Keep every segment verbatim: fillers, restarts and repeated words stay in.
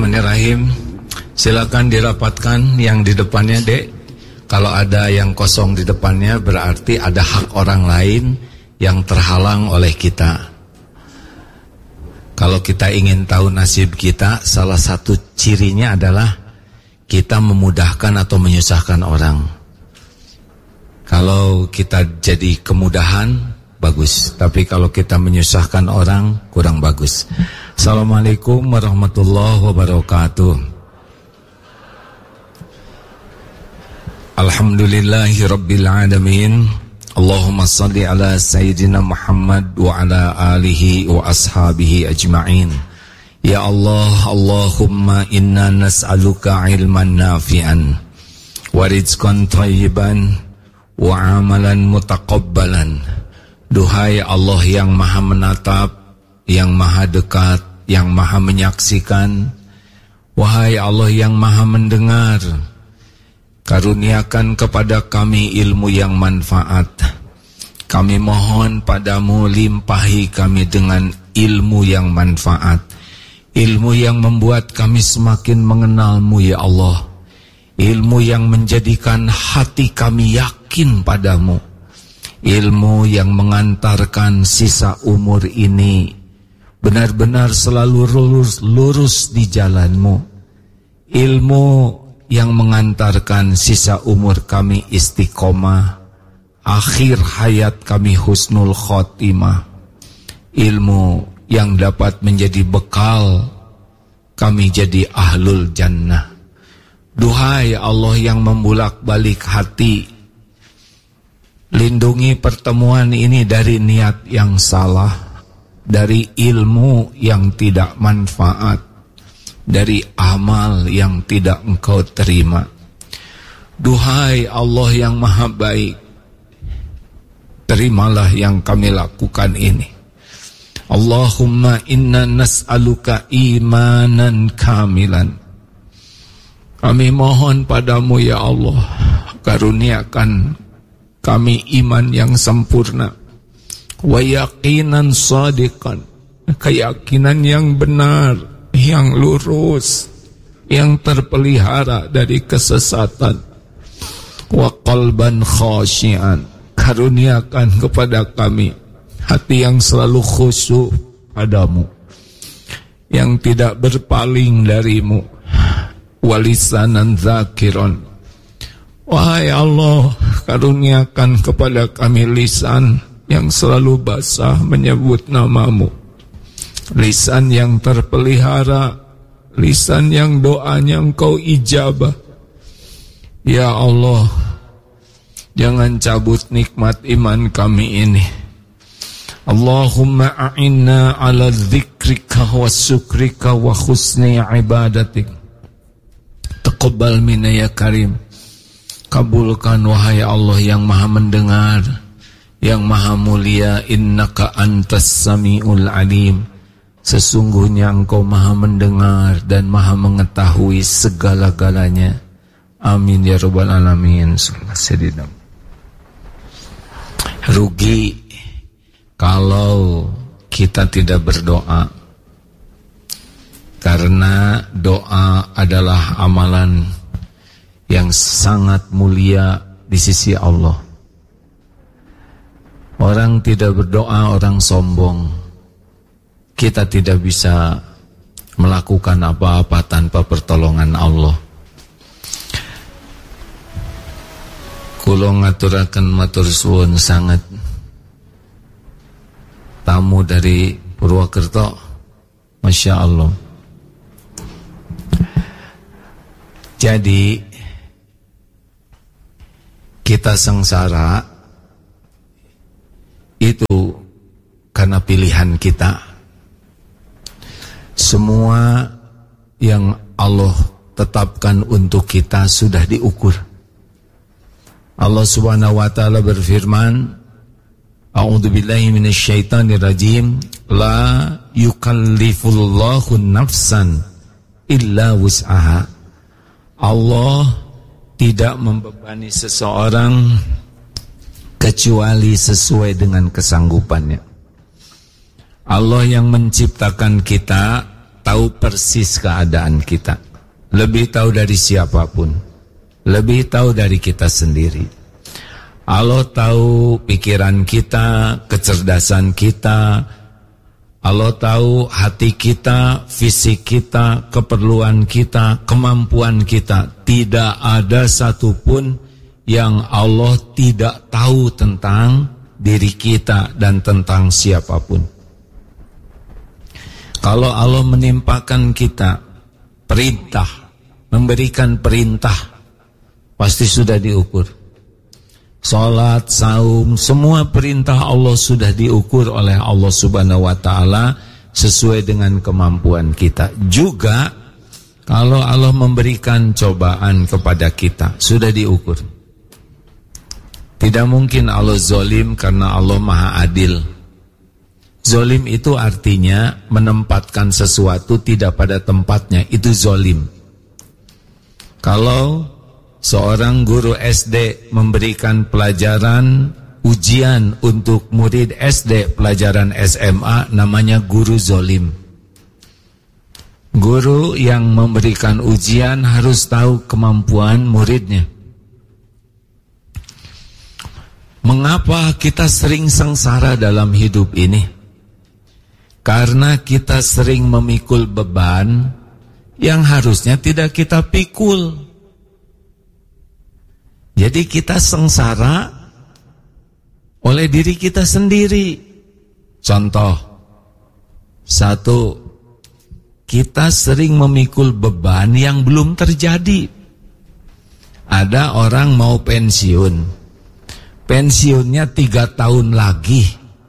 Bismillahirrahmanirrahim. Silakan dirapatkan yang di depannya, Dek. Kalau ada yang kosong di depannya berarti ada hak orang lain yang terhalang oleh kita. Kalau kita ingin tahu nasib kita, salah satu cirinya adalah kita memudahkan atau menyusahkan orang. Kalau kita jadi kemudahan, bagus. Tapi kalau kita menyusahkan orang, kurang bagus. Assalamualaikum warahmatullahi wabarakatuh. Alhamdulillahi rabbil alamin. Allahumma salli ala Sayyidina Muhammad wa ala alihi wa ashabihi ajma'in. Ya Allah, Allahumma inna nas'aluka ilman nafi'an wa rizqan thayyiban wa amalan mutaqabbalan. Duhai Allah yang maha menatap, yang maha dekat, yang maha menyaksikan, wahai Allah yang maha mendengar, karuniakan kepada kami ilmu yang manfaat. Kami mohon padamu, limpahi kami dengan ilmu yang manfaat, ilmu yang membuat kami semakin mengenalmu ya Allah, ilmu yang menjadikan hati kami yakin padamu, ilmu yang mengantarkan sisa umur ini benar-benar selalu lurus, lurus di jalanmu, ilmu yang mengantarkan sisa umur kami istiqomah, akhir hayat kami husnul khotimah, ilmu yang dapat menjadi bekal kami jadi ahlul jannah. Duhai Allah yang membulak-balik hati, lindungi pertemuan ini dari niat yang salah, dari ilmu yang tidak manfaat, dari amal yang tidak engkau terima. Duhai Allah yang maha baik, terimalah yang kami lakukan ini. Allahumma inna nas'aluka imanan kamilan. Kami mohon padamu ya Allah, karuniakan kami iman yang sempurna, wa yaqinan shadiqan, keyakinan yang benar, yang lurus, yang terpelihara dari kesesatan, wa qalban khashian, karuniakan kepada kami hati yang selalu khusyuk padamu, yang tidak berpaling darimu, walisanan zakiron. Wahai Allah, karuniakan kepada kami lisan yang selalu basah menyebut namamu, lisan yang terpelihara, lisan yang doanya engkau ijabah. Ya Allah, jangan cabut nikmat iman kami ini. Allahumma a'inna ala dzikrika wa syukrika wa husni ibadatik. Taqabbal minna ya karim. Kabulkan wahai Allah yang maha mendengar, yang maha mulia. Innaka antas sami'ul alim. Sesungguhnya engkau maha mendengar dan maha mengetahui segala-galanya. Amin ya rabbal alamin. Rugi kalau kita tidak berdoa, karena doa adalah amalan yang sangat mulia di sisi Allah. Orang tidak berdoa, orang sombong. Kita tidak bisa melakukan apa-apa tanpa pertolongan Allah. Kula ngaturaken matur suwun sangat tamu dari Purwokerto, Masya Allah. Jadi kita sengsara itu karena pilihan kita. Semua yang Allah tetapkan untuk kita sudah diukur. Allah Subhanahu wa taala berfirman, A'udzubillahi minasyaitonirrajim, la yukallifullahu nafsan illa wus'aha. Allah tidak membebani seseorang kecuali sesuai dengan kesanggupannya. Allah yang menciptakan kita tahu persis keadaan kita. Lebih tahu dari siapapun. Lebih tahu dari kita sendiri. Allah tahu pikiran kita, kecerdasan kita. Allah tahu hati kita, fisik kita, keperluan kita, kemampuan kita. Tidak ada satupun yang Allah tidak tahu tentang diri kita dan tentang siapapun. Kalau Allah menimpakan kita perintah, memberikan perintah, pasti sudah diukur. Salat, saum, semua perintah Allah sudah diukur oleh Allah Subhanahu wa taala sesuai dengan kemampuan kita. Juga kalau Allah memberikan cobaan kepada kita, sudah diukur. Tidak mungkin Allah zalim karena Allah Maha Adil. Zalim itu artinya menempatkan sesuatu tidak pada tempatnya, itu zalim. Kalau seorang guru S D memberikan pelajaran ujian untuk murid S D, pelajaran S M A, namanya guru zalim. Guru yang memberikan ujian harus tahu kemampuan muridnya. Mengapa kita sering sengsara dalam hidup ini? Karena kita sering memikul beban yang harusnya tidak kita pikul. Jadi kita sengsara oleh diri kita sendiri. Contoh, satu, kita sering memikul beban yang belum terjadi. Ada orang mau pensiun. Pensiunnya tiga tahun lagi.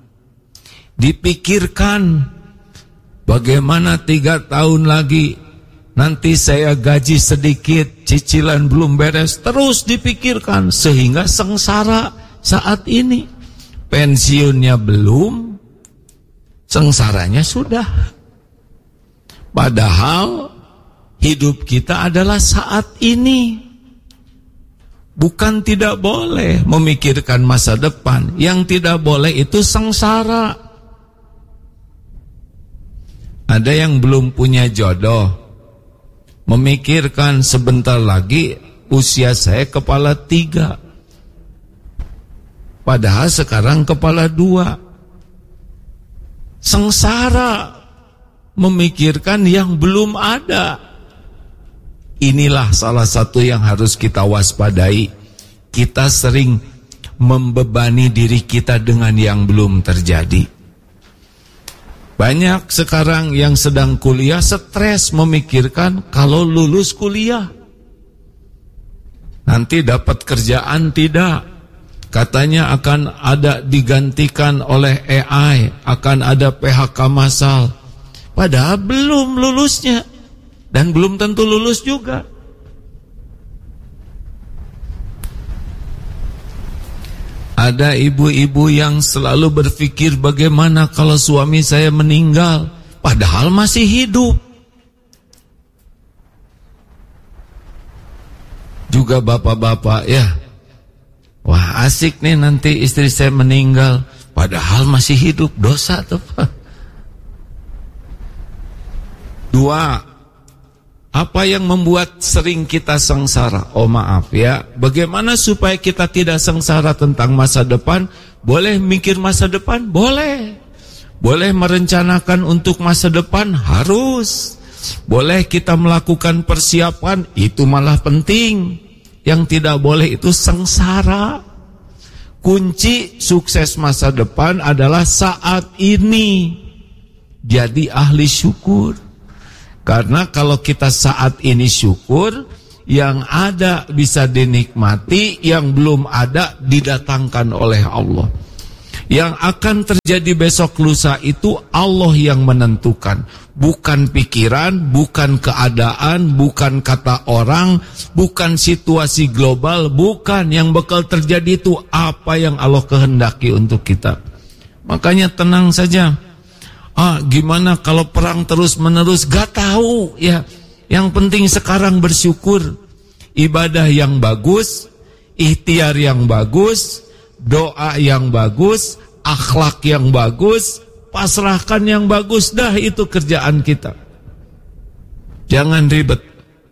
Dipikirkan, bagaimana tiga tahun lagi, nanti saya gaji sedikit, cicilan belum beres, terus dipikirkan sehingga sengsara saat ini. Pensiunnya belum, sengsaranya sudah. Padahal hidup kita adalah saat ini. Bukan tidak boleh memikirkan masa depan. Yang tidak boleh itu sengsara. Ada yang belum punya jodoh, memikirkan sebentar lagi usia saya kepala tiga. Padahal sekarang kepala dua. Sengsara memikirkan yang belum ada. Inilah salah satu yang harus kita waspadai. Kita sering membebani diri kita dengan yang belum terjadi. Banyak sekarang yang sedang kuliah stres memikirkan kalau lulus kuliah nanti dapat kerjaan tidak. Katanya akan ada digantikan oleh A I, akan ada P H K massal. Padahal belum lulusnya. Dan belum tentu lulus juga. Ada ibu-ibu yang selalu berpikir bagaimana kalau suami saya meninggal, padahal masih hidup. Juga bapak-bapak ya, wah asik nih nanti istri saya meninggal, padahal masih hidup, dosa tuh. Dua, apa yang membuat sering kita sengsara? Oh maaf ya, bagaimana supaya kita tidak sengsara tentang masa depan? Boleh mikir masa depan? Boleh. Boleh merencanakan untuk masa depan? Harus. Boleh kita melakukan persiapan? Itu malah penting. Yang tidak boleh itu sengsara. Kunci sukses masa depan adalah saat ini. Jadi ahli syukur. Karena kalau kita saat ini syukur, yang ada bisa dinikmati, yang belum ada didatangkan oleh Allah. Yang akan terjadi besok lusa itu Allah yang menentukan. Bukan pikiran, bukan keadaan, bukan kata orang, bukan situasi global, bukan. Yang bakal terjadi itu apa yang Allah kehendaki untuk kita. Makanya tenang saja. Ah, gimana kalau perang terus menerus? Gak tahu ya. Yang penting sekarang bersyukur. Ibadah yang bagus, ikhtiar yang bagus, doa yang bagus, akhlak yang bagus, pasrahkan yang bagus. Dah itu kerjaan kita. Jangan ribet.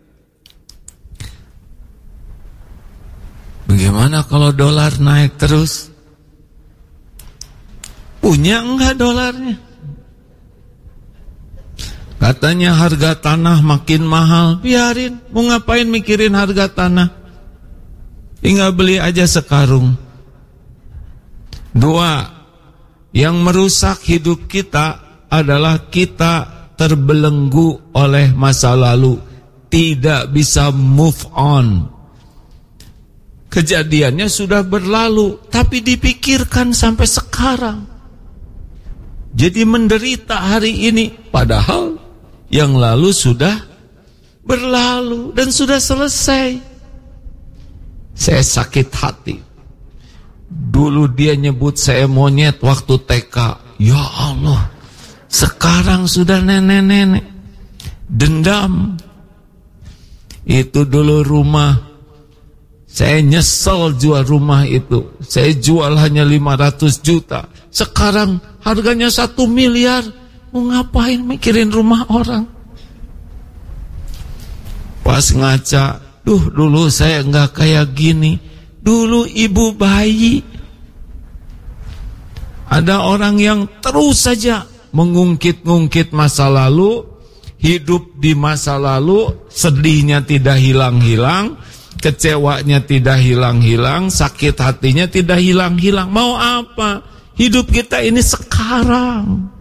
Bagaimana kalau dolar naik terus? Punya enggak dolarnya? Katanya harga tanah makin mahal. Biarin, mau ngapain mikirin harga tanah? Tinggal beli aja sekarung. Dua, yang merusak hidup kita adalah kita terbelenggu oleh masa lalu, tidak bisa move on. Kejadiannya sudah berlalu, tapi dipikirkan sampai sekarang. Jadi menderita hari ini, padahal yang lalu sudah berlalu dan sudah selesai. Saya sakit hati. Dulu dia nyebut saya monyet waktu T K. Ya Allah, sekarang sudah nenek-nenek. Dendam. Itu dulu rumah. Saya nyesel jual rumah itu. Saya jual hanya lima ratus juta. Sekarang harganya satu miliar. Mau ngapain mikirin rumah orang? Pas ngaca, duh dulu saya enggak kayak gini. Dulu ibu bayi. Ada orang yang terus saja mengungkit-ungkit masa lalu, hidup di masa lalu, sedihnya tidak hilang-hilang, kecewanya tidak hilang-hilang, sakit hatinya tidak hilang-hilang. Mau apa? Hidup kita ini sekarang.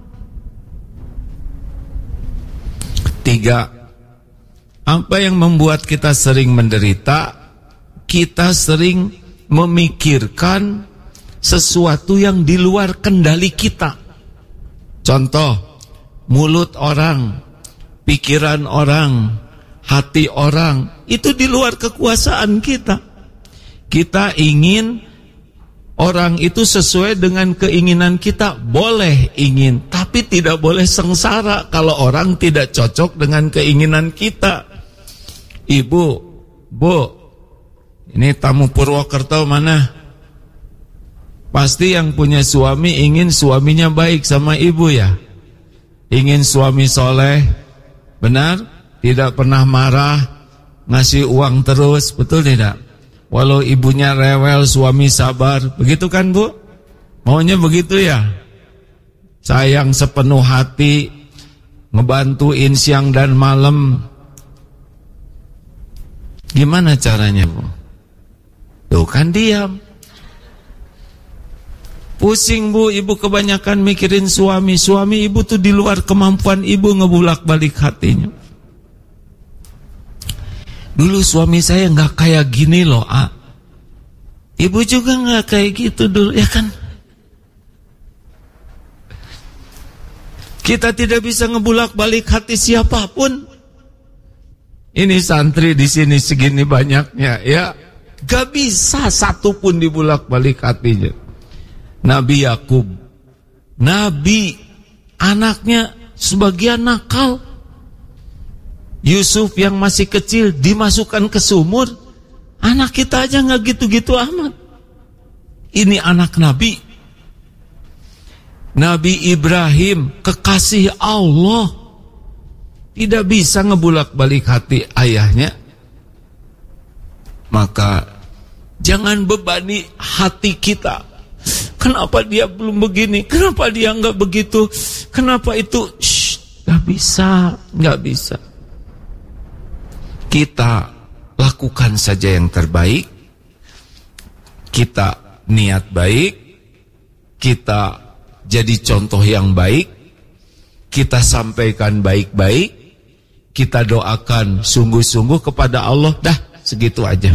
Tiga, apa yang membuat kita sering menderita? Kita sering memikirkan sesuatu yang di luar kendali kita. Contoh, mulut orang, pikiran orang, hati orang, itu di luar kekuasaan kita. Kita ingin orang itu sesuai dengan keinginan kita. Boleh ingin, tapi tidak boleh sengsara kalau orang tidak cocok dengan keinginan kita. Ibu, Bu, ini tamu Purwokerto mana? Pasti yang punya suami ingin suaminya baik sama ibu ya. Ingin suami soleh, benar? Tidak pernah marah, ngasih uang terus, betul tidak? Walau ibunya rewel, suami sabar, begitu kan Bu? Maunya begitu ya? Sayang sepenuh hati, ngebantuin siang dan malam. Gimana caranya Bu? Tuh kan diam. Pusing Bu, ibu kebanyakan mikirin suami. Suami ibu tuh di luar kemampuan ibu ngebulak-balik hatinya. Dulu suami saya nggak kayak gini loh, A. Ibu juga nggak kayak gitu dulu, ya kan? Kita tidak bisa ngebulak-balik hati siapapun. Ini santri di sini segini banyaknya, ya, gak bisa satu pun dibulak-balik hatinya. Nabi Yakub, Nabi, anaknya sebagian nakal. Yusuf yang masih kecil dimasukkan ke sumur. Anak kita aja gak gitu-gitu amat. Ini anak Nabi. Nabi Ibrahim, kekasih Allah, tidak bisa ngebulak-balik hati ayahnya. Maka jangan bebani hati kita. Kenapa dia belum begini? Kenapa dia enggak begitu? Kenapa itu? Shh, gak bisa, gak bisa. Kita lakukan saja yang terbaik. Kita niat baik. Kita jadi contoh yang baik. Kita sampaikan baik-baik. Kita doakan sungguh-sungguh kepada Allah. Dah, segitu aja.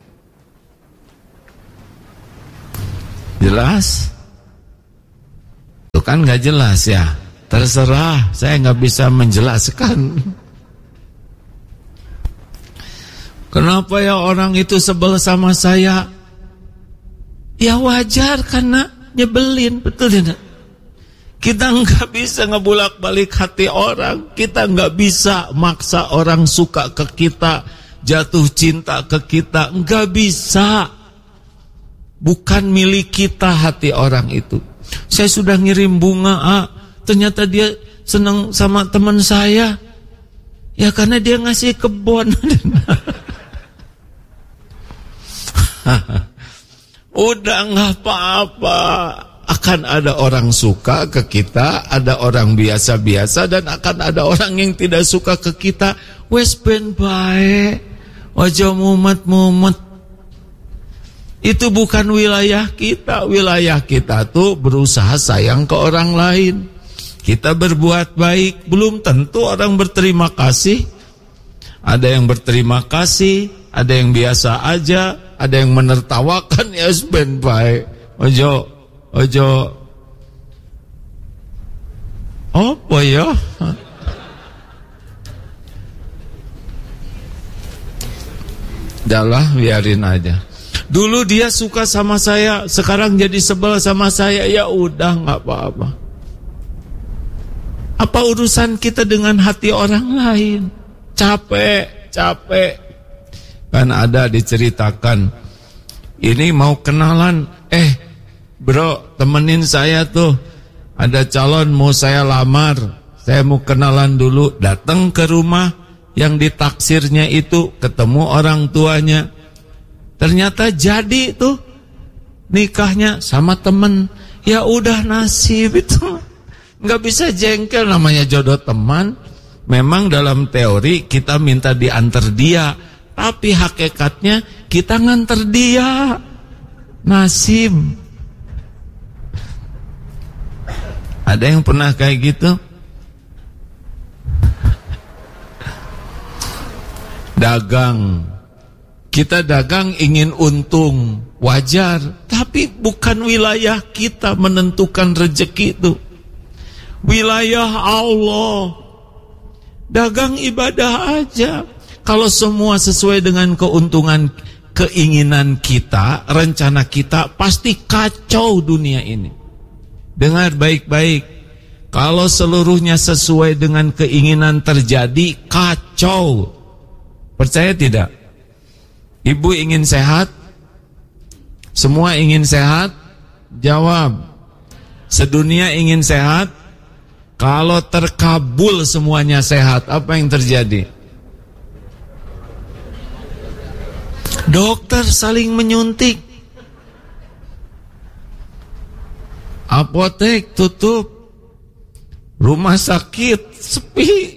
Jelas? Itu kan gak jelas ya. Terserah, saya gak bisa menjelaskan. Kenapa ya orang itu sebel sama saya? Ya wajar karena nyebelin, betul ya? Kita gak bisa ngebulak-balik hati orang. Kita gak bisa maksa orang suka ke kita, jatuh cinta ke kita. Gak bisa. Bukan milik kita hati orang itu. Saya sudah ngirim bunga, A, ternyata dia senang sama teman saya. Ya karena dia ngasih kebun. Udah nggak apa-apa. Akan ada orang suka ke kita, ada orang biasa-biasa, dan akan ada orang yang tidak suka ke kita. Wes ben bae, ojo mumet-mumet. Itu bukan wilayah kita. Wilayah kita tuh berusaha sayang ke orang lain. Kita berbuat baik, belum tentu orang berterima kasih. Ada yang berterima kasih, ada yang biasa aja, ada yang menertawakan. Ya ben bae, ojo ojo apa ya? Dahlah, biarin aja. Dulu dia suka sama saya, sekarang jadi sebel sama saya. Ya udah, nggak apa-apa. Apa urusan kita dengan hati orang lain? Capek, capek. Kan ada diceritakan, ini mau kenalan, eh bro, temenin saya tuh, ada calon mau saya lamar, saya mau kenalan dulu. Datang ke rumah yang ditaksirnya itu, ketemu orang tuanya. Ternyata jadi tuh nikahnya sama temen. Ya udah, nasib itu. Nggak bisa jengkel, namanya jodoh teman. Memang dalam teori kita minta diantar dia, tapi hakikatnya kita nganter dia. Nasib. Ada yang pernah kayak gitu? Dagang. Kita dagang ingin untung, wajar. Tapi bukan wilayah kita menentukan rezeki itu. Wilayah Allah. Dagang ibadah aja. Kalau semua sesuai dengan keuntungan, keinginan kita, rencana kita, pasti kacau dunia ini. Dengar baik-baik. Kalau seluruhnya sesuai dengan keinginan terjadi, kacau. Percaya tidak? Ibu ingin sehat? Semua ingin sehat? Jawab. Sedunia ingin sehat? Kalau terkabul semuanya sehat, apa yang terjadi? Dokter saling menyuntik. Apotek tutup. Rumah sakit sepi.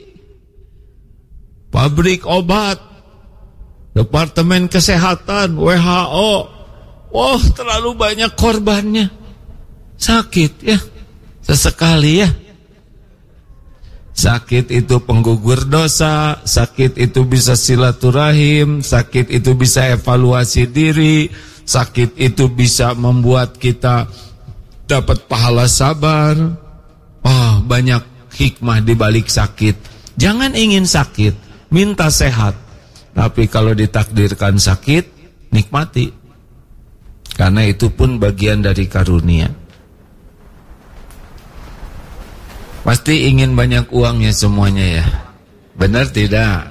Pabrik obat, Departemen Kesehatan, W H O. Wah, terlalu banyak korbannya. Sakit ya, sesekali ya. Sakit itu penggugur dosa, sakit itu bisa silaturahim, sakit itu bisa evaluasi diri, sakit itu bisa membuat kita dapat pahala sabar. Oh, banyak hikmah di balik sakit. Jangan ingin sakit, minta sehat. Tapi kalau ditakdirkan sakit, nikmati. Karena itu pun bagian dari karunia. Pasti ingin banyak uangnya semuanya ya. Benar tidak?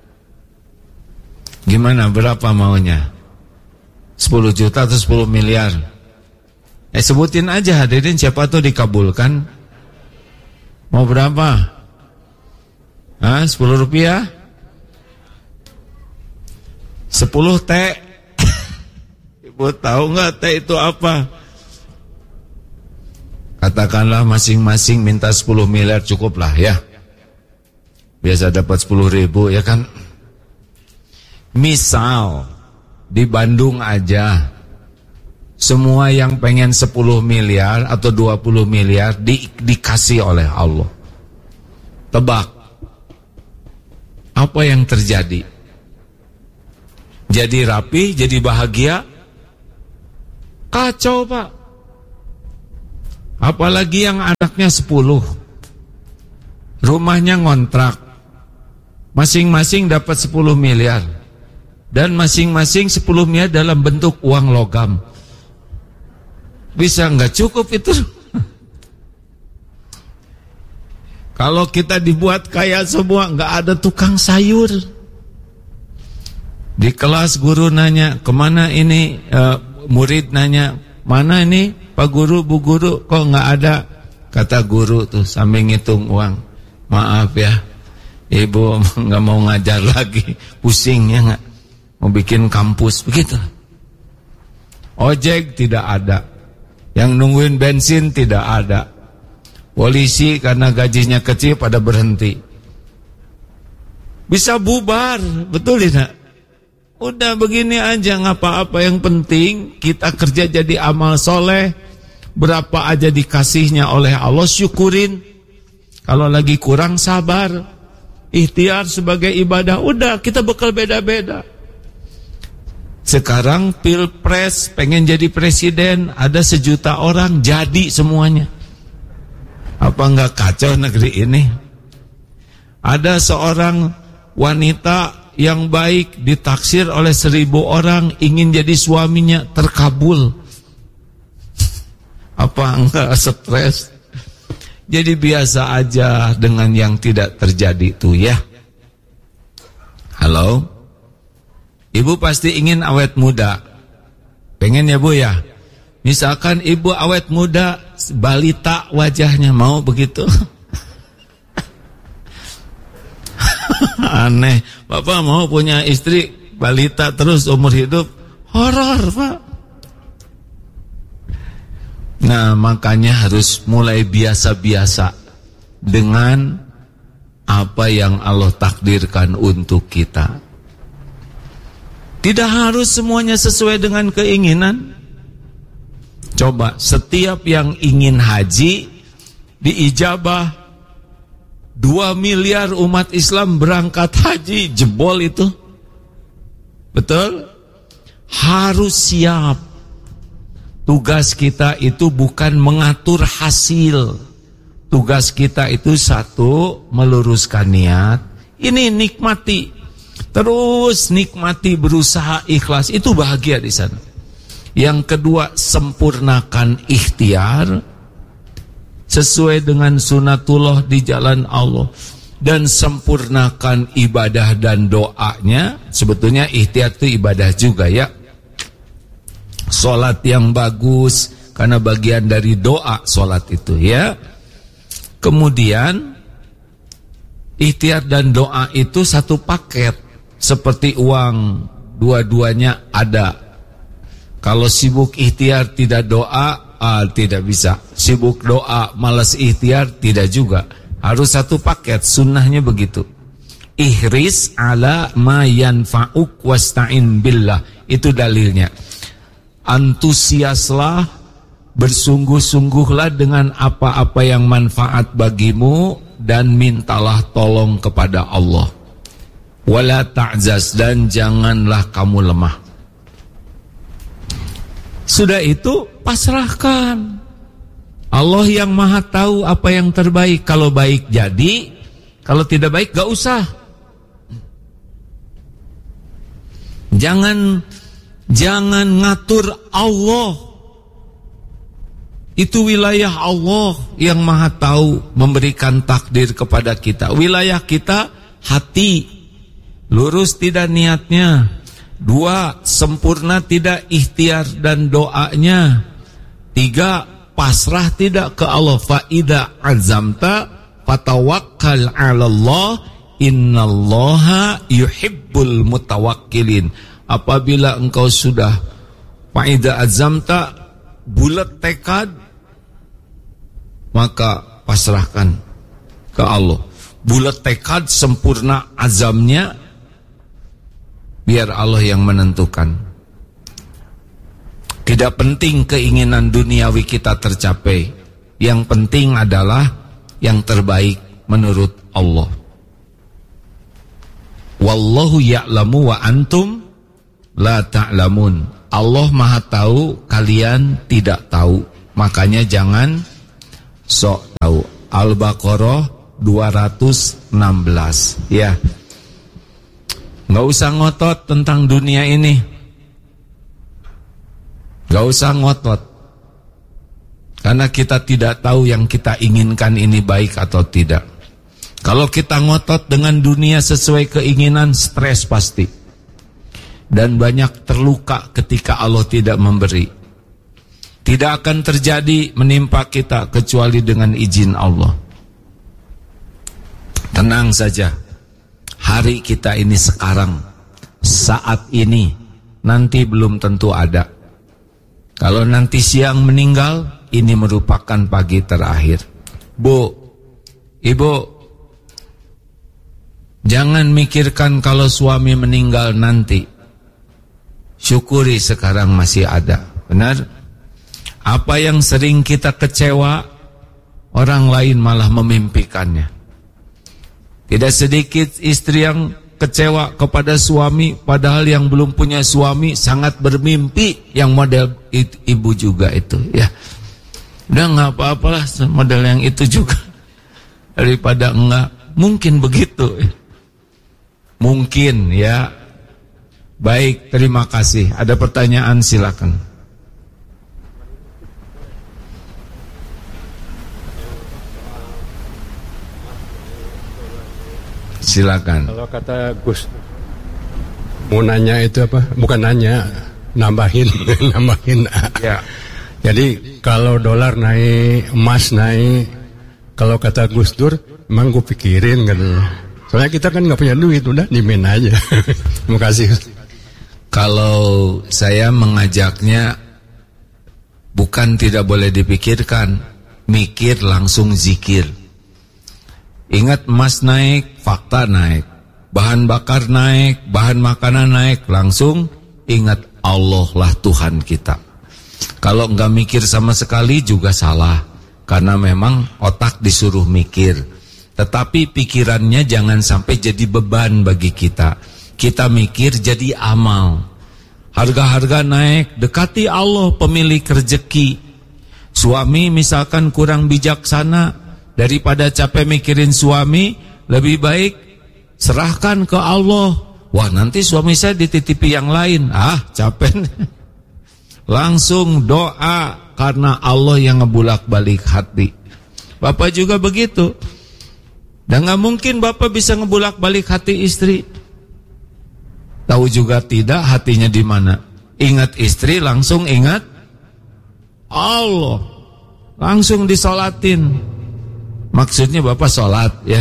Gimana, berapa maunya? sepuluh juta atau sepuluh miliar? Eh sebutin aja hadirin, siapa tuh dikabulkan. Mau berapa? Hah, sepuluh rupiah? sepuluh T. Ibu tahu nggak T itu apa? Katakanlah masing-masing minta sepuluh miliar, cukup lah ya. Biasa dapat sepuluh ribu ya kan. Misal di Bandung aja, semua yang pengen sepuluh miliar atau dua puluh miliar di, dikasih oleh Allah. Tebak, apa yang terjadi? Jadi rapi, jadi bahagia? Kacau Pak. Apalagi yang anaknya sepuluh, rumahnya ngontrak, masing-masing dapat sepuluh miliar, dan masing-masing sepuluh miliar dalam bentuk uang logam. Bisa nggak cukup itu? Kalau kita dibuat kaya semua, nggak ada tukang sayur. Di kelas guru nanya, kemana ini? E, murid nanya, mana ini? Pak guru, bu guru, kok nggak ada? Kata guru tuh sambil ngitung uang. Maaf ya, Ibu nggak mau ngajar lagi, pusing ya nggak? Mau bikin kampus, begitu. Ojek tidak ada, yang nungguin bensin tidak ada. Polisi karena gajinya kecil pada berhenti. Bisa bubar, betul tidak? Udah begini aja, nggak apa-apa. Yang penting kita kerja jadi amal soleh. Berapa aja dikasihnya oleh Allah, syukurin. Kalau lagi kurang, sabar. Ikhtiar sebagai ibadah. Udah, kita bakal beda-beda. Sekarang pilpres, pengen jadi presiden, ada sejuta orang, jadi semuanya. Apa enggak kacau negeri ini? Ada seorang wanita yang baik ditaksir oleh seribu orang, ingin jadi suaminya, terkabul. Apa enggak stres? Jadi biasa aja dengan yang tidak terjadi tuh ya. Halo? Ibu pasti ingin awet muda. Pengen ya Bu ya? Misalkan ibu awet muda, balita wajahnya, mau begitu? Aneh. Bapak mau punya istri balita terus umur hidup? Horor, Pak. Nah, makanya harus mulai biasa-biasa dengan apa yang Allah takdirkan untuk kita. Tidak harus semuanya sesuai dengan keinginan. Coba, setiap yang ingin haji diijabah, dua miliar umat Islam berangkat haji, jebol itu. Betul? Harus siap. Tugas kita itu bukan mengatur hasil. Tugas kita itu satu, meluruskan niat. Ini nikmati. Terus nikmati, berusaha ikhlas. Itu bahagia di sana. Yang kedua, sempurnakan ikhtiar sesuai dengan sunatullah di jalan Allah, dan sempurnakan ibadah dan doanya. Sebetulnya ikhtiar itu ibadah juga ya. Salat yang bagus karena bagian dari doa salat itu ya. Kemudian ikhtiar dan doa itu satu paket, seperti uang, dua-duanya ada. Kalau sibuk ikhtiar tidak doa, ah, tidak bisa. Sibuk doa, malas ikhtiar, tidak juga. Harus satu paket, sunnahnya begitu. Ihris ala ma yanfa'uk wasta'in billah. Itu dalilnya. Antusiaslah, bersungguh-sungguhlah dengan apa-apa yang manfaat bagimu, dan mintalah tolong kepada Allah. Wala ta'zaz, dan janganlah kamu lemah. Sudah itu pasrahkan. Allah yang maha tahu apa yang terbaik. Kalau baik jadi, kalau tidak baik gak usah. Jangan Jangan ngatur Allah. Itu wilayah Allah yang maha tahu, memberikan takdir kepada kita. Wilayah kita hati, lurus tidak niatnya. Dua, sempurna tidak ikhtiar dan doanya. Tiga, pasrah tidak ke Allah. Fa idza azamta fatawakkal 'alallah, innallaha yuhibbul mutawakkilin. Apabila engkau sudah fa idza azamta, bulat tekad, maka pasrahkan ke Allah. Bulat tekad, sempurna azamnya, biar Allah yang menentukan. Tidak penting keinginan duniawi kita tercapai. Yang penting adalah yang terbaik menurut Allah. Wallahu ya'lamu wa antum la ta'lamun. Allah maha tahu, kalian tidak tahu. Makanya jangan sok tahu. Al-Baqarah dua ratus enam belas. Ya. Gak usah ngotot tentang dunia ini. Gak usah ngotot. Karena kita tidak tahu yang kita inginkan ini baik atau tidak. Kalau kita ngotot dengan dunia sesuai keinginan, stres pasti. Dan banyak terluka ketika Allah tidak memberi. Tidak akan terjadi menimpa kita kecuali dengan izin Allah. Tenang saja. Hari kita ini sekarang, saat ini, nanti belum tentu ada. Kalau nanti siang meninggal, ini merupakan pagi terakhir. Bu, ibu, jangan mikirkan kalau suami meninggal nanti. Syukuri sekarang masih ada. Benar? Apa yang sering kita kecewa, orang lain malah memimpikannya. Tidak sedikit istri yang kecewa kepada suami, padahal yang belum punya suami sangat bermimpi yang model ibu juga itu. Ya, udah nggak apa-apalah model yang itu juga daripada enggak. Mungkin begitu. Mungkin ya. Baik, terima kasih. Ada pertanyaan, silakan. Silakan. Kalau kata Gus, mau nanya itu apa? Bukan nanya, nambahin, nambahin. Ya. Jadi kalau dolar naik, emas naik, kalau kata Gus Dur, emang gue pikirin kan. Soalnya kita kan nggak punya duit, udah dimin aja. Terima kasih. Kalau saya mengajaknya, bukan tidak boleh dipikirkan, mikir langsung zikir. Ingat, emas naik, fakta naik, bahan bakar naik, bahan makanan naik, langsung ingat Allah lah Tuhan kita. Kalau enggak mikir sama sekali juga salah, karena memang otak disuruh mikir. Tetapi pikirannya jangan sampai jadi beban bagi kita. Kita mikir jadi amal. Harga-harga naik, dekati Allah pemilik rezeki. Suami misalkan kurang bijaksana, daripada capek mikirin suami, lebih baik serahkan ke Allah. Wah, nanti suami saya dititipi yang lain. Ah, capek. Langsung doa, karena Allah yang ngebulak-balik hati. Bapak juga begitu. Dan gak mungkin bapak bisa ngebulak-balik hati istri. Tahu juga tidak hatinya di mana. Ingat istri, langsung ingat Allah. Langsung disolatin. Maksudnya bapak sholat ya.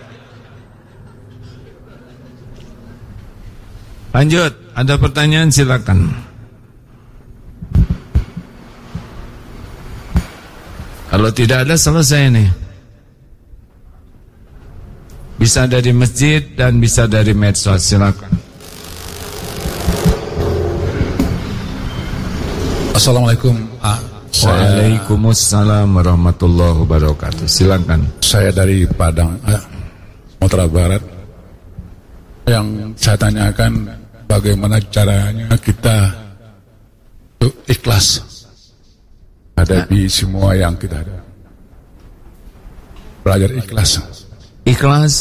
Lanjut, ada pertanyaan silakan. Kalau tidak ada selesai nih. Bisa dari masjid dan bisa dari medsos, silakan. Assalamualaikum. Ah. Waalaikumsalam warahmatullahi wabarakatuh. Silakan. Saya dari Padang, eh, Sumatera Barat. Yang saya tanyakan, bagaimana caranya kita untuk ikhlas hadapi semua yang kita ada. Belajar ikhlas. Ikhlas.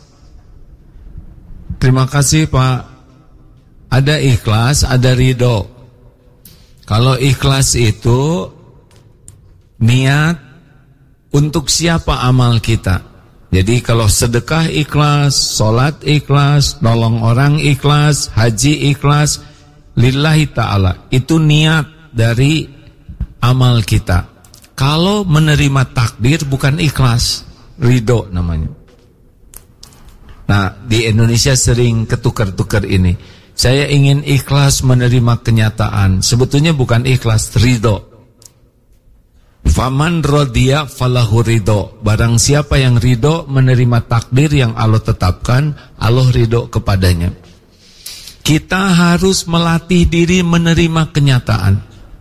Terima kasih Pak. Ada ikhlas, ada ridho. Kalau ikhlas itu niat untuk siapa amal kita. Jadi kalau sedekah ikhlas, sholat ikhlas, nolong orang ikhlas, haji ikhlas, lillahi ta'ala. Itu niat dari amal kita. Kalau menerima takdir bukan ikhlas, ridho namanya. Nah, di Indonesia sering ketukar-tukar ini. Saya ingin ikhlas menerima kenyataan. Sebetulnya bukan ikhlas, ridho. Faman rodiya falahu ridho. Barang siapa yang ridho menerima takdir yang Allah tetapkan, Allah ridho kepadanya. Kita harus melatih diri menerima kenyataan.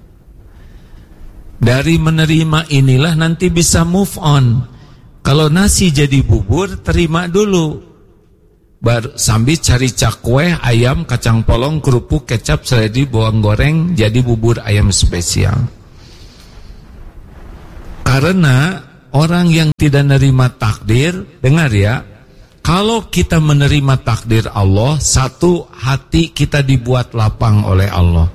Dari menerima inilah nanti bisa move on. Kalau nasi jadi bubur, terima dulu. Baru sambil cari cakwe, ayam, kacang polong, kerupuk, kecap, seledi, bawang goreng, jadi bubur ayam spesial. Karena orang yang tidak menerima takdir, dengar ya, kalau kita menerima takdir Allah, satu, hati kita dibuat lapang oleh Allah.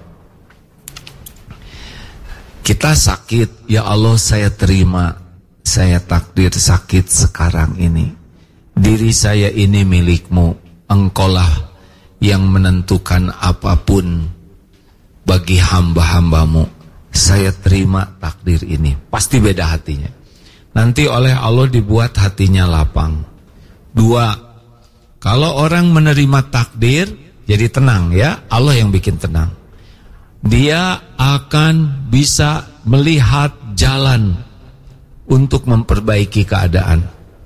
Kita sakit, ya Allah saya terima, saya takdir sakit sekarang ini. Diri saya ini milikmu, engkaulah yang menentukan apapun bagi hamba-hambamu. Saya terima takdir ini. Pasti beda hatinya. Nanti oleh Allah dibuat hatinya lapang. Dua, Kalau orang menerima takdir, jadi tenang ya, Allah yang bikin tenang. Dia akan bisa melihat jalan untuk memperbaiki keadaan.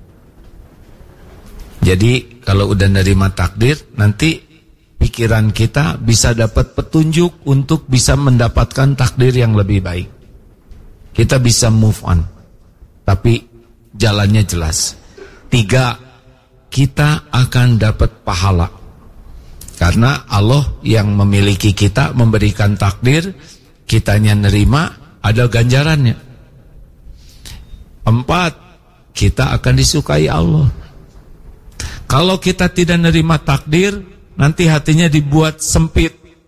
Jadi kalau udah menerima takdir, nanti pikiran kita bisa dapat petunjuk untuk bisa mendapatkan takdir yang lebih baik. Kita bisa move on, tapi jalannya jelas. Tiga, kita akan dapat pahala. Karena Allah yang memiliki kita, memberikan takdir, kitanya nerima, ada ganjarannya. Empat, kita akan disukai Allah. Kalau kita tidak nerima takdir, nanti hatinya dibuat sempit,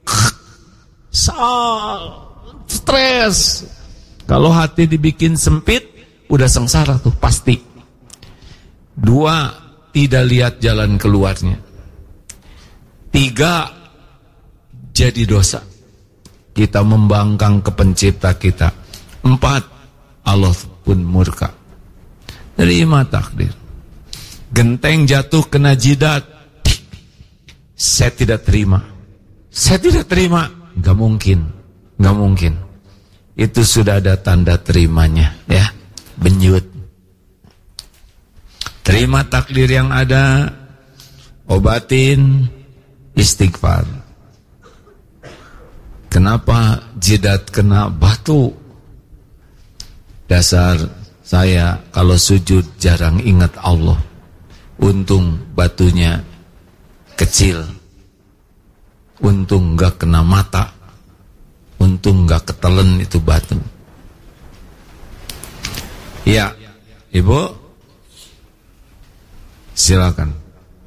stres. Kalau hati dibikin sempit, udah sengsara tuh pasti. Dua, tidak lihat jalan keluarnya. Tiga, jadi dosa. Kita membangkang ke pencipta kita. Empat, Allah pun murka. Terima takdir. Genteng jatuh kena jidat, saya tidak terima. Saya tidak terima. Gak mungkin. Gak mungkin. Itu sudah ada tanda terimanya, ya. Benyut. Terima takdir yang ada, obatin, istighfar. Kenapa jidat kena batu? Dasar saya kalau sujud jarang ingat Allah. Untung batunya kecil, untung gak kena mata, untung gak ketelen itu batu. Ya, Ibu, silakan.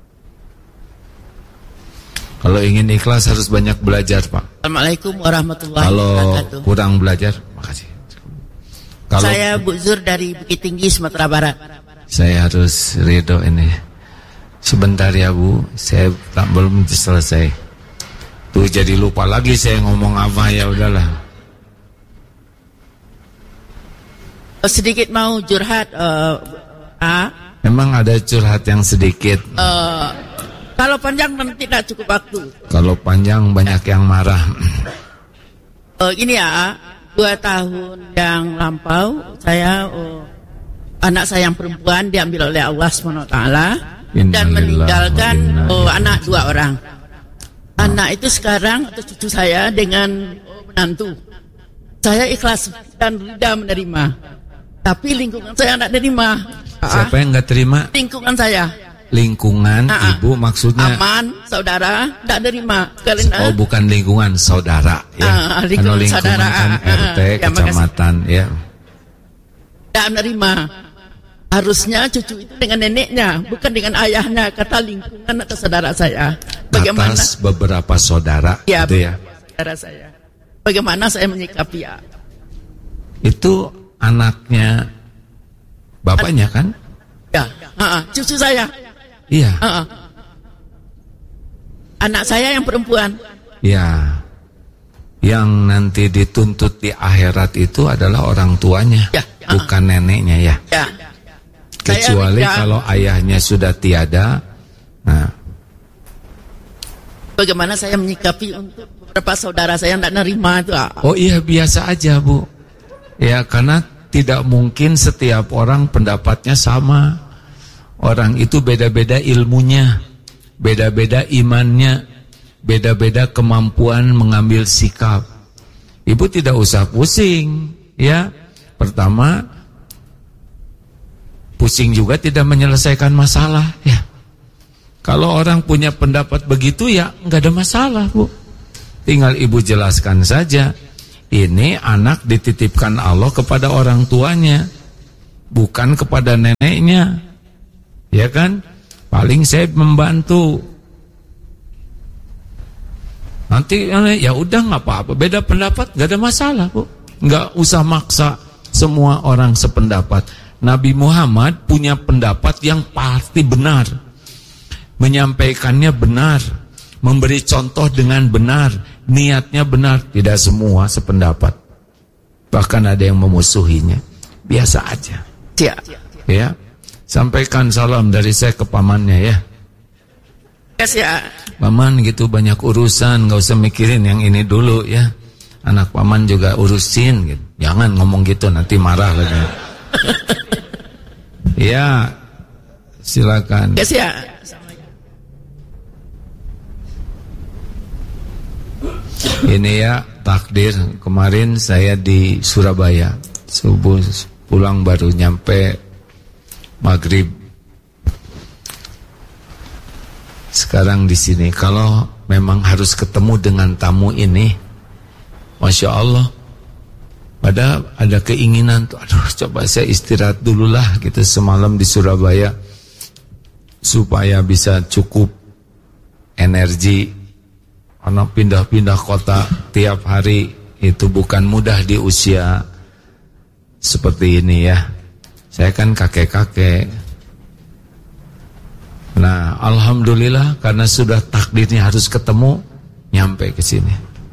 Kalau ingin ikhlas harus banyak belajar, Pak. Assalamualaikum warahmatullahi Kalau wabarakatuh. kurang belajar, makasih. Kalau Saya Bu Zur dari Bukit Tinggi, Sumatera Barat. saya harus ridho ini. Sebentar ya Bu, saya tak belum selesai. Tuh jadi lupa lagi saya ngomong apa, ya udahlah. Sedikit mau curhat. Uh, A. Memang ada curhat yang sedikit. Uh, kalau panjang nanti tidak cukup waktu. Kalau panjang banyak yang marah. Uh, ini ya, dua tahun yang lampau saya uh, anak saya yang perempuan diambil oleh Allah subhanahu wa taala dan meninggalkan oh, anak dua orang. Anak itu sekarang atau cucu saya dengan oh, menantu. Saya ikhlas dan rida menerima. Tapi lingkungan saya tidak terima. Siapa yang nggak terima? Lingkungan saya. Lingkungan Aa, ibu maksudnya? Aman, saudara tidak terima. Karena, oh bukan lingkungan saudara ya. Aa, lingkungan, lingkungan saudara. Kan R T, Aa, kecamatan ya. Tidak menerima. Harusnya cucu itu dengan neneknya, bukan dengan ayahnya, kata lingkungan atau saudara saya. Bagaimana? Atas beberapa saudara Ya, gitu ya. saudara saya. Bagaimana saya menyikapi ya? Itu anaknya bapaknya kan? Ya, uh-uh, cucu saya. Iya. Uh-uh. Anak saya yang perempuan. Ya. Yang nanti dituntut di akhirat itu adalah orang tuanya, Ya, uh-uh. bukan neneknya ya. Ya. Kecuali saya, ya, kalau ayahnya sudah tiada. Nah, bagaimana saya menyikapi untuk beberapa saudara saya yang tidak nerima itu? oh iya biasa aja Bu. Ya karena tidak mungkin setiap orang pendapatnya sama. Orang itu beda-beda ilmunya, beda-beda imannya, beda-beda kemampuan mengambil sikap. Ibu tidak usah pusing, ya. Pertama, pusing juga tidak menyelesaikan masalah, ya. Kalau orang punya pendapat begitu ya nggak ada masalah Bu. Tinggal ibu jelaskan saja. Ini anak dititipkan Allah kepada orang tuanya, bukan kepada neneknya, ya kan? Paling saya membantu. Nanti ya udah nggak apa-apa. Beda pendapat nggak ada masalah Bu. Nggak usah maksa semua orang sependapat. Nabi Muhammad punya pendapat yang pasti benar, menyampaikannya benar, memberi contoh dengan benar, niatnya benar. Tidak semua sependapat, bahkan ada yang memusuhinya. Biasa aja. Ya. Ya, sampaikan salam dari saya ke pamannya ya. Kasih ya. Paman gitu banyak urusan, nggak usah mikirin yang ini dulu ya. Anak paman juga urusin gitu. Jangan ngomong gitu nanti marah lagi. Ya, silakan. Kasih ya. Ini ya takdir, kemarin saya di Surabaya subuh pulang baru nyampe maghrib. Sekarang di sini kalau memang harus ketemu dengan tamu ini, Masya Allah, pada ada keinginan tuh, aduh coba saya istirahat dulu lah gitu semalam di Surabaya supaya bisa cukup energi. Karena pindah-pindah kota tiap hari itu bukan mudah di usia seperti ini ya. Saya kan kakek-kakek. Nah, alhamdulillah karena sudah takdirnya harus ketemu, nyampe ke sini.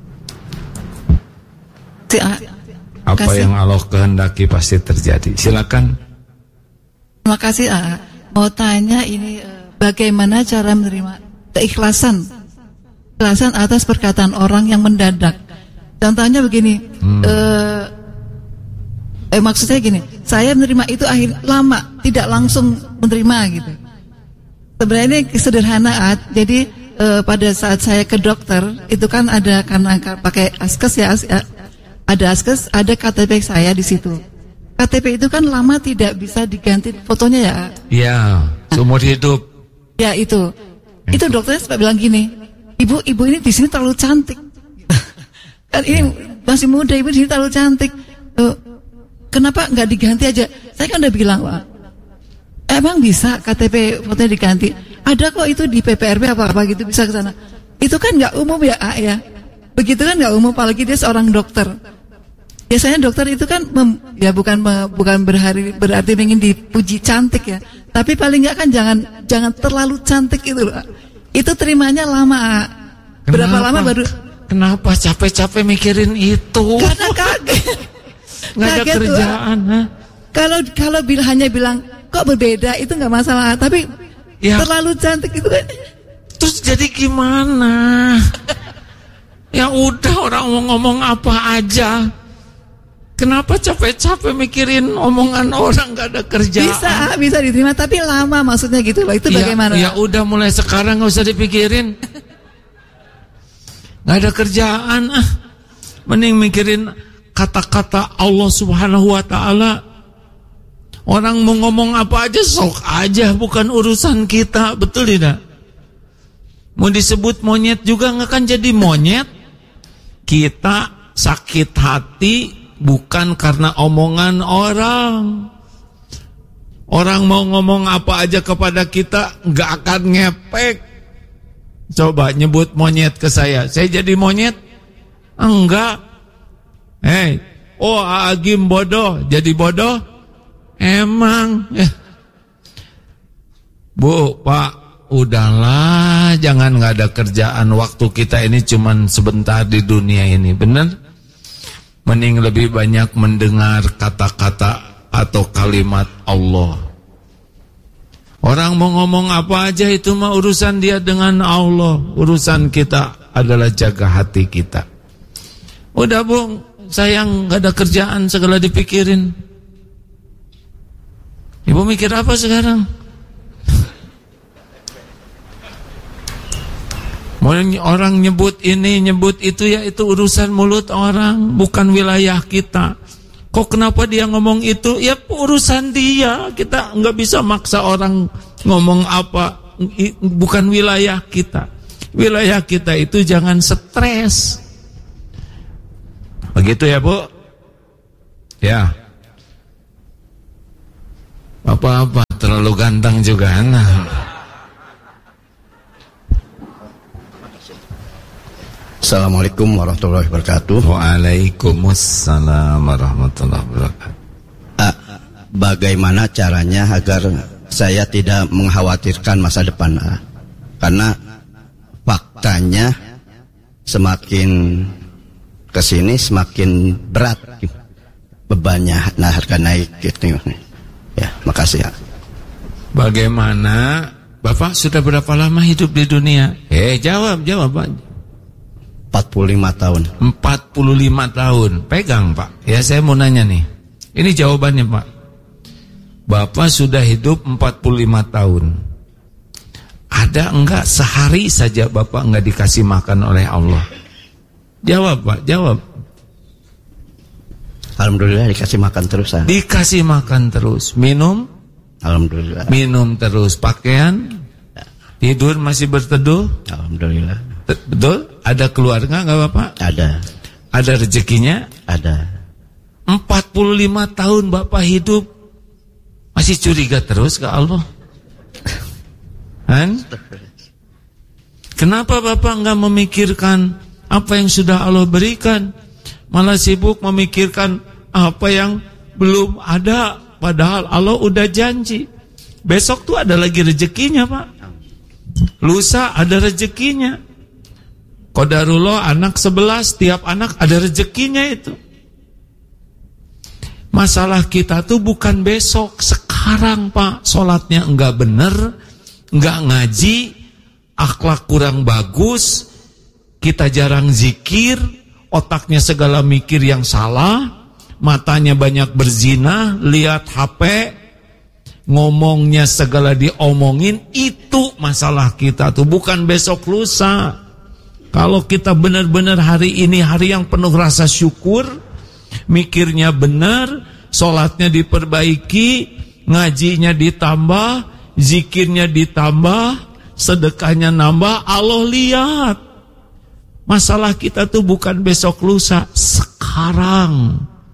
Apa kasih. Yang Allah kehendaki pasti terjadi. Silakan. Terima kasih. A. Mau tanya ini bagaimana cara menerima keikhlasan? Keikhlasan atas perkataan orang yang mendadak. Contohnya begini, hmm. eh, eh maksud saya gini, saya menerima itu akhir lama, tidak langsung menerima gitu. Sebenarnya ini sederhana, Ad. Jadi eh, pada saat saya ke dokter itu kan ada karena pakai askes ya, ada askes, ada K T P saya di situ. K T P itu kan lama tidak bisa diganti fotonya ya. Iya, seumur hidup. Ya itu, itu dokternya sempat bilang gini. Ibu, ibu ini di sini terlalu cantik. Kan ini masih muda, ibu di sini terlalu cantik. Uh, kenapa nggak diganti aja? Saya kan udah bilang, Pak. Emang bisa K T P fotonya diganti? Ada kok itu di P P R B apa-apa gitu bisa ke sana. Itu kan nggak umum ya, A, ya. Begitu kan nggak umum, apalagi dia seorang dokter. Biasanya dokter itu kan mem, ya bukan me, bukan berhari, berarti ingin dipuji cantik ya. Tapi paling nggak kan jangan jangan terlalu cantik itu, Pak. Itu terimanya lama. Berapa kenapa? lama baru? Kenapa capek-capek mikirin itu? Karena kaget. Nggak ada kerjaan. Ha? Kalau kalau bil, hanya bilang kok berbeda itu nggak masalah. Tapi ya, terlalu cantik itu kan. Terus jadi gimana? Ya udah orang mau ngomong apa aja. Kenapa capek-capek mikirin omongan orang gak ada kerjaan? Bisa, bisa diterima tapi lama maksudnya gitu Pak. Itu ya, bagaimana? Ya udah mulai sekarang gak usah dipikirin. Gak ada kerjaan ah. Mending mikirin kata-kata Allah Subhanahu wa taala. Orang mau ngomong apa aja sok aja, bukan urusan kita, betul tidak? Mau disebut monyet juga gak akan jadi monyet. Kita sakit hati bukan karena omongan orang. Orang mau ngomong apa aja kepada kita nggak akan ngepek. Coba nyebut monyet ke saya, saya jadi monyet? Enggak. Hei, oh Agim bodoh, jadi bodoh? Emang. Eh. Bu, Pak, udahlah, jangan nggak ada kerjaan. Waktu kita ini cuman sebentar di dunia ini, bener? Mending lebih banyak mendengar kata-kata atau kalimat Allah. Orang mau ngomong apa aja itu mah urusan dia dengan Allah. Urusan kita adalah jaga hati kita. Udah Bu, sayang gak ada kerjaan segala dipikirin. Ibu mikir apa sekarang? Orang nyebut ini, nyebut itu, ya itu urusan mulut orang, bukan wilayah kita. Kok kenapa dia ngomong itu? Ya urusan dia, kita nggak bisa maksa orang ngomong apa, bukan wilayah kita. Wilayah kita itu jangan stres. Begitu ya Bu? Ya. Apa-apa, terlalu ganteng juga. Nah. Assalamualaikum warahmatullahi wabarakatuh. Waalaikumsalam warahmatullahi wabarakatuh. Ah, bagaimana caranya agar saya tidak mengkhawatirkan masa depan? Ah? Karena faktanya semakin kesini semakin berat bebannya, nah harga naik gitu. Ya, makasih ya. Bagaimana Bapak sudah berapa lama hidup di dunia? Eh, jawab, jawab Pak. empat puluh lima tahun. empat puluh lima tahun. Pegang Pak. Ya, saya mau nanya nih. Ini jawabannya Pak. Bapak sudah hidup empat puluh lima tahun. Ada enggak sehari saja Bapak enggak dikasih makan oleh Allah? Jawab Pak, jawab. Alhamdulillah dikasih makan terus. Ah. Dikasih makan terus. Minum? Alhamdulillah. Minum terus. Pakaian? Tidur masih berteduh? Alhamdulillah. Betul? Ada keluarga enggak Bapak? Ada. Ada rezekinya? Ada. empat puluh lima tahun Bapak hidup masih curiga terus ke Allah? Kan? Kenapa Bapak enggak memikirkan apa yang sudah Allah berikan? Malah sibuk memikirkan apa yang belum ada, padahal Allah udah janji. Besok tuh ada lagi rezekinya Pak. Lusa ada rezekinya. Qadarullah anak sebelas, tiap anak ada rezekinya itu. Masalah kita tuh bukan besok, sekarang Pak. Sholatnya enggak bener, enggak ngaji, akhlak kurang bagus, kita jarang zikir, otaknya segala mikir yang salah, matanya banyak berzina, lihat H P, ngomongnya segala diomongin. Itu masalah kita tuh, bukan besok lusa. Kalau kita benar-benar hari ini hari yang penuh rasa syukur, mikirnya benar, sholatnya diperbaiki, ngajinya ditambah, zikirnya ditambah, sedekahnya nambah, Allah lihat. Masalah kita tuh bukan besok lusa, sekarang.